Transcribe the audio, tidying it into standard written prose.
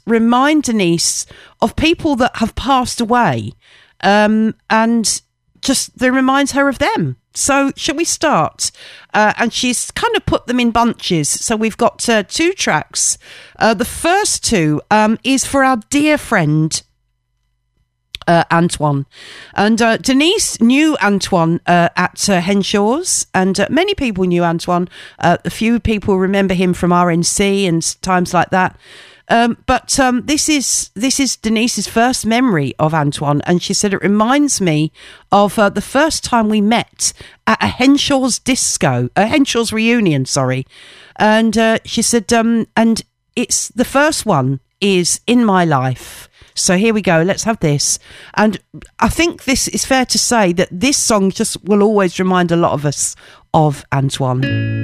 remind Denise of people that have passed away, and just that reminds her of them. So shall we start? And she's kind of put them in bunches. So we've got 2 tracks. The first 2 is for our dear friend Antoine. And Denise knew Antoine at Henshaw's, and many people knew Antoine. A few people remember him from RNC and times like that. But this is Denise's first memory of Antoine, and she said it reminds me of the first time we met at a Henshaw's Henshaw's reunion, sorry. And she said, and it's the first one is In My Life. So here we go, let's have this. And I think this is fair to say that this song just will always remind a lot of us of Antoine.